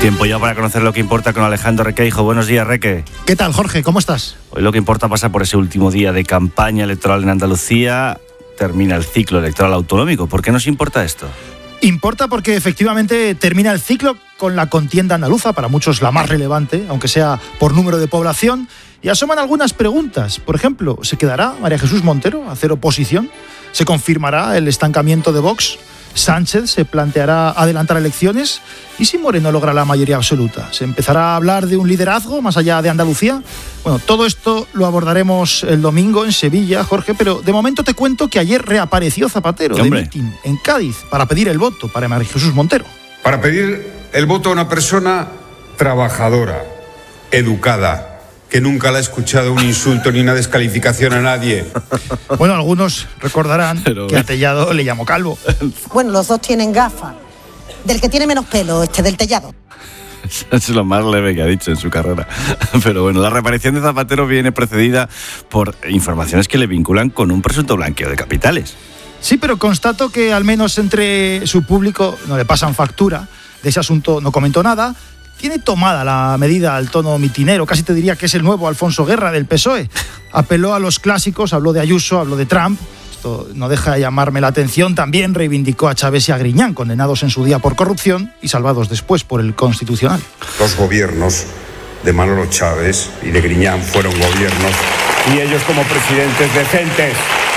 Tiempo ya para conocer lo que importa con Alejandro Requeijo. Buenos días, Reque. ¿Qué tal, Jorge? ¿Cómo estás? Hoy lo que importa pasa por ese último día de campaña electoral en Andalucía. Termina el ciclo electoral autonómico. ¿Por qué nos importa esto? Importa porque efectivamente termina el ciclo con la contienda andaluza, para muchos la más relevante, aunque sea por número de población, y asoman algunas preguntas. Por ejemplo, ¿se quedará María Jesús Montero a hacer oposición? ¿Se confirmará el estancamiento de Vox? ¿Sánchez se planteará adelantar elecciones? ¿Y si Moreno logra la mayoría absoluta? ¿Se empezará a hablar de un liderazgo más allá de Andalucía? Bueno, todo esto lo abordaremos el domingo en Sevilla, Jorge, pero de momento te cuento que ayer reapareció Zapatero de mitin en Cádiz para pedir el voto para María Jesús Montero. Para pedir el voto a una persona trabajadora, educada, que nunca le ha escuchado un insulto ni una descalificación a nadie. Bueno, algunos recordarán que a Tellado le llamó calvo. Bueno, los dos tienen gafas. Del que tiene menos pelo, del Tellado. Es lo más leve que ha dicho en su carrera. Pero bueno, la reaparición de Zapatero viene precedida por informaciones que le vinculan con un presunto blanqueo de capitales. Sí, pero constato que al menos entre su público no le pasan factura. De ese asunto no comentó nada. Tiene tomada la medida al tono mitinero, casi te diría que es el nuevo Alfonso Guerra del PSOE. Apeló a los clásicos, habló de Ayuso, habló de Trump. Esto no deja de llamarme la atención. También reivindicó a Chávez y a Griñán, condenados en su día por corrupción y salvados después por el Constitucional. Los gobiernos de Manolo Chávez y de Griñán fueron gobiernos, y ellos como presidentes decentes.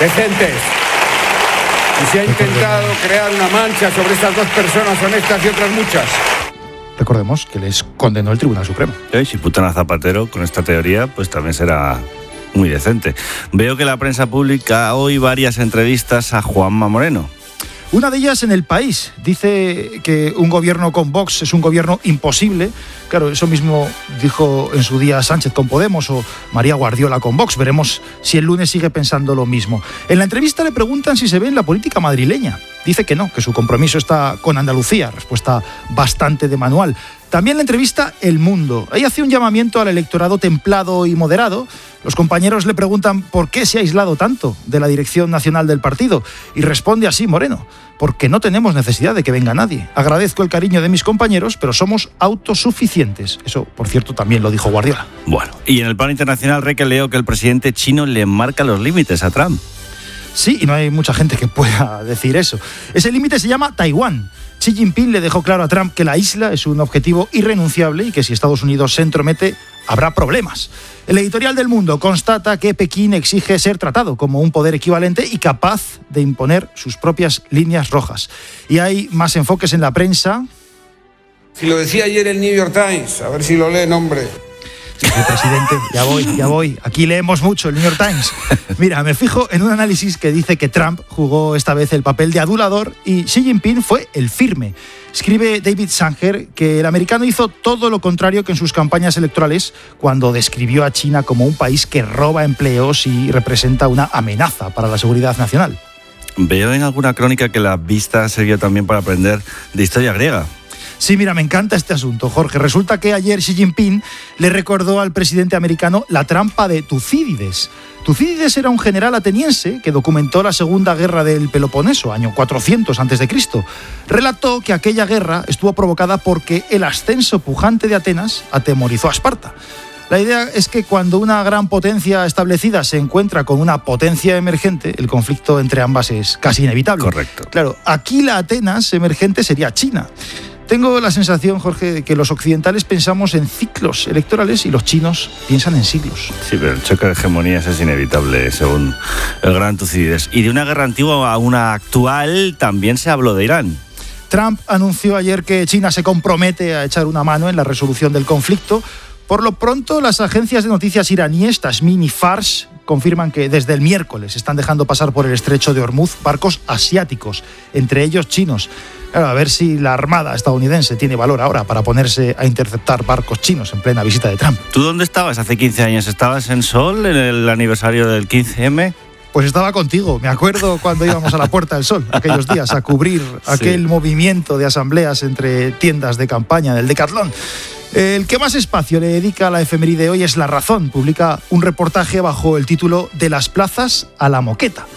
Y se ha intentado crear una mancha sobre estas dos personas honestas y otras muchas. Recordemos que les condenó el Tribunal Supremo. Y si putan a Zapatero con esta teoría, pues también será muy decente. Veo que la prensa publica hoy varias entrevistas a Juanma Moreno. Una de ellas en El País. Dice que un gobierno con Vox es un gobierno imposible. Claro, eso mismo dijo en su día Sánchez con Podemos o María Guardiola con Vox. Veremos si el lunes sigue pensando lo mismo. En la entrevista le preguntan si se ve en la política madrileña. Dice que no, que su compromiso está con Andalucía. Respuesta bastante de manual. También la entrevista El Mundo. Ahí hace un llamamiento al electorado templado y moderado. Los compañeros le preguntan por qué se ha aislado tanto de la dirección nacional del partido. Y responde así Moreno: porque no tenemos necesidad de que venga nadie. Agradezco el cariño de mis compañeros, pero somos autosuficientes. Eso, por cierto, también lo dijo Guardiola. Bueno, y en el plano internacional, Reque, leo que el presidente chino le marca los límites a Trump. Sí, y no hay mucha gente que pueda decir eso. Ese límite se llama Taiwán. Xi Jinping le dejó claro a Trump que la isla es un objetivo irrenunciable y que si Estados Unidos se entromete, habrá problemas. El editorial del Mundo constata que Pekín exige ser tratado como un poder equivalente y capaz de imponer sus propias líneas rojas. Y hay más enfoques en la prensa. Si lo decía ayer el New York Times, a ver si lo leen, hombre. Sí, presidente, ya voy. Aquí leemos mucho el New York Times. Mira, me fijo en un análisis que dice que Trump jugó esta vez el papel de adulador y Xi Jinping fue el firme. Escribe David Sanger que el americano hizo todo lo contrario que en sus campañas electorales cuando describió a China como un país que roba empleos y representa una amenaza para la seguridad nacional. Veo en alguna crónica que la vista sirvió también para aprender de historia griega. Sí, mira, me encanta este asunto, Jorge. Resulta que ayer Xi Jinping le recordó al presidente americano la trampa de Tucídides. Tucídides era un general ateniense que documentó la Segunda Guerra del Peloponeso, año 400 a.C. Relató que aquella guerra estuvo provocada porque el ascenso pujante de Atenas atemorizó a Esparta. La idea es que cuando una gran potencia establecida se encuentra con una potencia emergente, el conflicto entre ambas es casi inevitable. Correcto. Claro, aquí la Atenas emergente sería China. Tengo la sensación, Jorge, de que los occidentales pensamos en ciclos electorales y los chinos piensan en siglos. Sí, pero el choque de hegemonías es inevitable, según el gran Tucídides. Y de una guerra antigua a una actual también se habló de Irán. Trump anunció ayer que China se compromete a echar una mano en la resolución del conflicto. Por lo pronto, las agencias de noticias iraníes, Tasmin y Fars, confirman que desde el miércoles están dejando pasar por el estrecho de Hormuz barcos asiáticos, entre ellos chinos. Claro, a ver si la Armada estadounidense tiene valor ahora para ponerse a interceptar barcos chinos en plena visita de Trump. ¿Tú dónde estabas hace 15 años? ¿Estabas en Sol en el aniversario del 15M? Pues estaba contigo, me acuerdo cuando íbamos a la Puerta del Sol aquellos días a cubrir aquel movimiento de asambleas entre tiendas de campaña del Decatlón. El que más espacio le dedica a la efeméride hoy es La Razón. Publica un reportaje bajo el título De las plazas a la moqueta.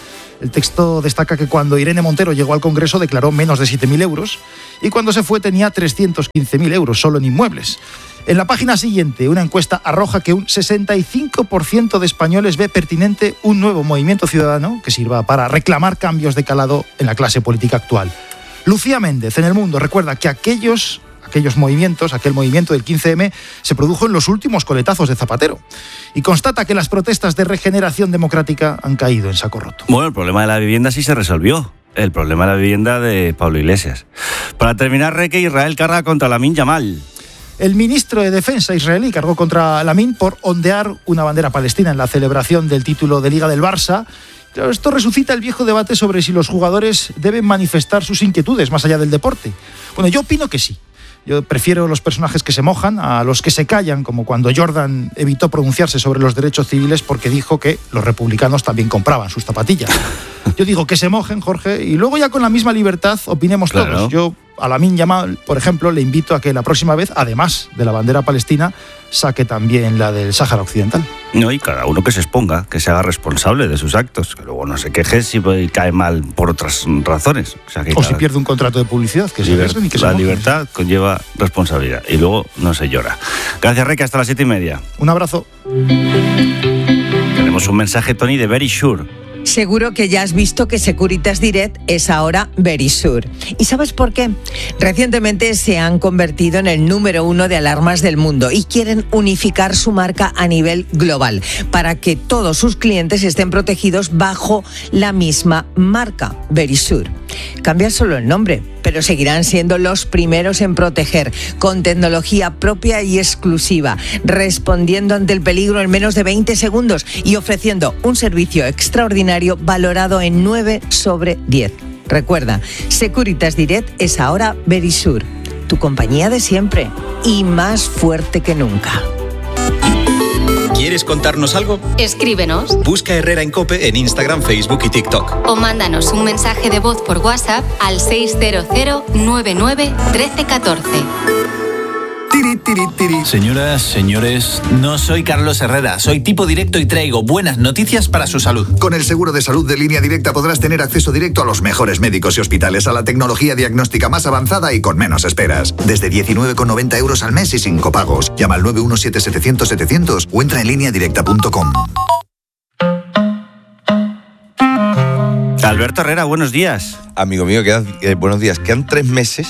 El texto destaca que cuando Irene Montero llegó al Congreso declaró menos de 7.000 euros y cuando se fue tenía 315.000 euros solo en inmuebles. En la página siguiente, una encuesta arroja que un 65% de españoles ve pertinente un nuevo movimiento ciudadano que sirva para reclamar cambios de calado en la clase política actual. Lucía Méndez, en El Mundo, recuerda que aquel movimiento del 15M, se produjo en los últimos coletazos de Zapatero y constata que las protestas de regeneración democrática han caído en saco roto. Bueno, el problema de la vivienda sí se resolvió. El problema de la vivienda de Pablo Iglesias. Para terminar, Reque, Israel carga contra Lamin Yamal. El ministro de Defensa israelí cargó contra Lamin por ondear una bandera palestina en la celebración del título de Liga del Barça. Claro, esto resucita el viejo debate sobre si los jugadores deben manifestar sus inquietudes más allá del deporte. Bueno, yo opino que sí. Yo prefiero los personajes que se mojan a los que se callan, como cuando Jordan evitó pronunciarse sobre los derechos civiles porque dijo que los republicanos también compraban sus zapatillas. Yo digo que se mojen, Jorge, y luego ya con la misma libertad opinemos todos. Yo a Lamin Yamal, por ejemplo, le invito a que la próxima vez, además de la bandera palestina, saque también la del Sáhara Occidental. No, y cada uno que se exponga, que se haga responsable de sus actos, que luego no se queje si cae mal por otras razones. O sea, que si pierde un contrato de publicidad, que la libertad conlleva responsabilidad y luego no se llora. Gracias, Reque, hasta las 7:30. Un abrazo. Tenemos un mensaje, Tony, de Very Sure. Seguro que ya has visto que Securitas Direct es ahora Verisure. ¿Y sabes por qué? Recientemente se han convertido en el número 1 de alarmas del mundo y quieren unificar su marca a nivel global para que todos sus clientes estén protegidos bajo la misma marca, Verisure. Cambian solo el nombre, pero seguirán siendo los primeros en proteger, con tecnología propia y exclusiva, respondiendo ante el peligro en menos de 20 segundos y ofreciendo un servicio extraordinario valorado en 9 sobre 10. Recuerda, Securitas Direct es ahora Verisure, tu compañía de siempre y más fuerte que nunca. ¿Quieres contarnos algo? Escríbenos. Busca Herrera en COPE en Instagram, Facebook y TikTok. O mándanos un mensaje de voz por WhatsApp al 600 99 13 14. Señoras, señores, no soy Carlos Herrera, soy tipo directo y traigo buenas noticias para su salud. Con el seguro de salud de Línea Directa podrás tener acceso directo a los mejores médicos y hospitales, a la tecnología diagnóstica más avanzada y con menos esperas. Desde 19,90 euros al mes y sin copagos. Llama al 917-700-700 o entra en lineadirecta.com. Alberto Herrera, buenos días. Amigo mío, buenos días. Quedan 3 meses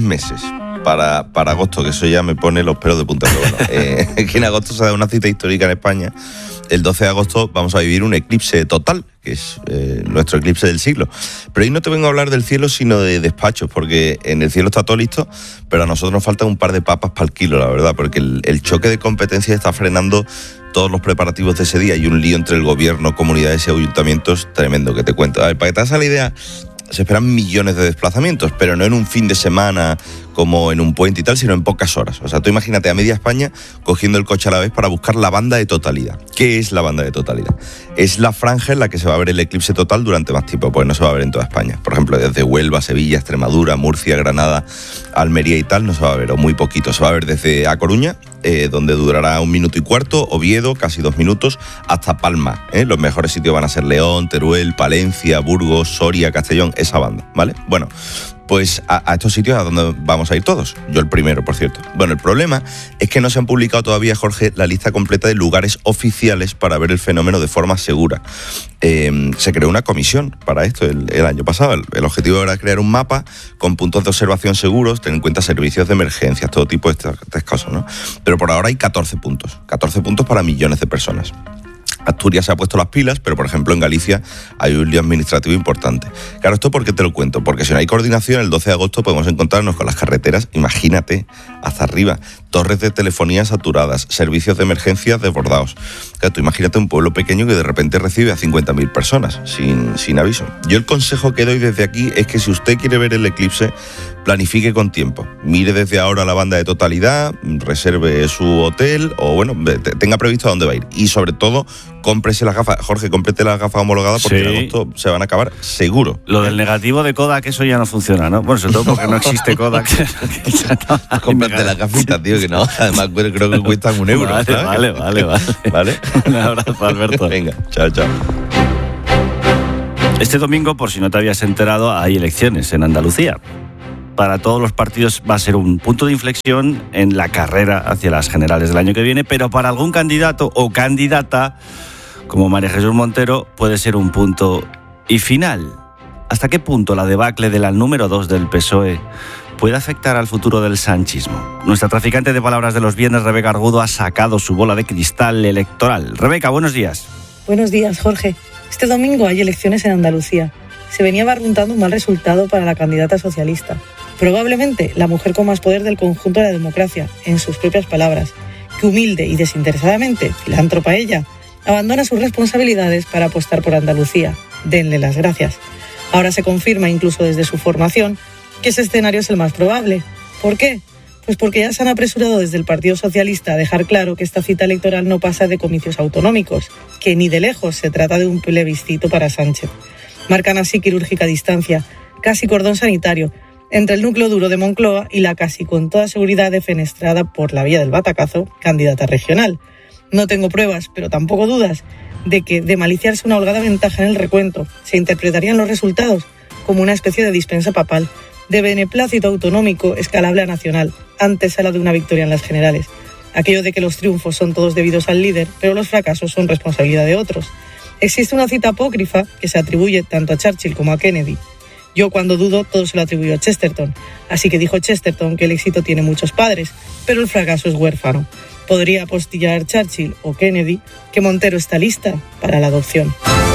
para agosto, que eso ya me pone los pelos de punta. Pero bueno, que en agosto se da una cita histórica en España. El 12 de agosto vamos a vivir un eclipse total, que es nuestro eclipse del siglo. Pero hoy no te vengo a hablar del cielo, sino de despachos, porque en el cielo está todo listo, pero a nosotros nos faltan un par de papas para el kilo, la verdad, porque el choque de competencias está frenando todos los preparativos de ese día y un lío entre el gobierno, comunidades y ayuntamientos tremendo, que te cuento. A ver, para que te hagas la idea, se esperan millones de desplazamientos, pero no en un fin de semana como en un puente y tal, sino en pocas horas. O sea, tú imagínate a media España cogiendo el coche a la vez para buscar la banda de totalidad. ¿Qué es la banda de totalidad? Es la franja en la que se va a ver el eclipse total durante más tiempo, pues no se va a ver en toda España. Por ejemplo, desde Huelva, Sevilla, Extremadura, Murcia, Granada, Almería y tal, no se va a ver, o muy poquito. Se va a ver desde A Coruña, donde durará 1 minuto y cuarto, Oviedo, casi 2 minutos, hasta Palma. Los mejores sitios van a ser León, Teruel, Palencia, Burgos, Soria, Castellón, esa banda, ¿vale? Bueno, pues a estos sitios a donde vamos a ir todos. Yo el primero, por cierto. Bueno, el problema es que no se han publicado todavía, Jorge, la lista completa de lugares oficiales para ver el fenómeno de forma segura. Se creó una comisión para esto el año pasado. El objetivo era crear un mapa con puntos de observación seguros, tener en cuenta servicios de emergencias, todo tipo de estas cosas, ¿no? Pero por ahora hay 14 puntos. 14 puntos para millones de personas. Asturias se ha puesto las pilas, pero por ejemplo en Galicia hay un lío administrativo importante. Claro, ¿esto por qué te lo cuento? Porque si no hay coordinación, el 12 de agosto podemos encontrarnos con las carreteras, imagínate, hasta arriba, torres de telefonía saturadas, servicios de emergencia desbordados. Claro, tú imagínate un pueblo pequeño que de repente recibe a 50.000 personas sin aviso. Yo el consejo que doy desde aquí es que si usted quiere ver el eclipse, planifique con tiempo. Mire desde ahora la banda de totalidad, reserve su hotel o bueno, tenga previsto a dónde va a ir. Y sobre todo, cómprese las gafas. Jorge, cómprate las gafas homologadas porque en agosto se van a acabar seguro. Lo del negativo de Kodak, eso ya no funciona, ¿no? Bueno, sobre todo porque no existe Kodak. Cómprate las gafitas, tío, que no. Además creo que cuestan 1 euro. Vale. ¿Vale? Un abrazo, Alberto. Venga, chao. Este domingo, por si no te habías enterado, hay elecciones en Andalucía. Para todos los partidos va a ser un punto de inflexión en la carrera hacia las generales del año que viene, pero para algún candidato o candidata, como María Jesús Montero, puede ser un punto y final. ¿Hasta qué punto la debacle de la número 2 del PSOE puede afectar al futuro del sanchismo? Nuestra traficante de palabras de los viernes, Rebeca Argudo, ha sacado su bola de cristal electoral. Rebeca, buenos días. Buenos días, Jorge. Este domingo hay elecciones en Andalucía. Se venía barruntando un mal resultado para la candidata socialista. Probablemente la mujer con más poder del conjunto de la democracia, en sus propias palabras, que humilde y desinteresadamente, filántropa ella, abandona sus responsabilidades para apostar por Andalucía. Denle las gracias. Ahora se confirma, incluso desde su formación, que ese escenario es el más probable. ¿Por qué? Pues porque ya se han apresurado desde el Partido Socialista a dejar claro que esta cita electoral no pasa de comicios autonómicos, que ni de lejos se trata de un plebiscito para Sánchez. Marcan así quirúrgica distancia, casi cordón sanitario, entre el núcleo duro de Moncloa y la casi con toda seguridad defenestrada por la vía del batacazo candidata regional. No tengo pruebas, pero tampoco dudas, de que, de maliciarse una holgada ventaja en el recuento, se interpretarían los resultados como una especie de dispensa papal, de beneplácito autonómico escalable a nacional, antesala de una victoria en las generales. Aquello de que los triunfos son todos debidos al líder, pero los fracasos son responsabilidad de otros. Existe una cita apócrifa que se atribuye tanto a Churchill como a Kennedy. Yo, cuando dudo, todo se lo atribuyo a Chesterton. Así que dijo Chesterton que el éxito tiene muchos padres, pero el fracaso es huérfano. Podría apostillar Churchill o Kennedy que Montero está lista para la adopción.